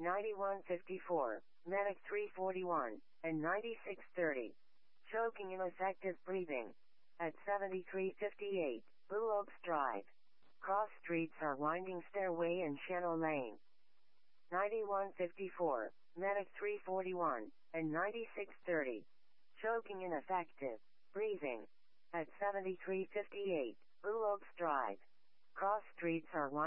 9154, Medic 341, and 9630. Choking ineffective breathing. At 7358, Blue Oaks Drive. Cross streets are Winding Stairway and Shadow Lane. 9154, Medic 341, and 9630. Choking ineffective breathing. At 7358, Blue Oaks Drive. Cross streets are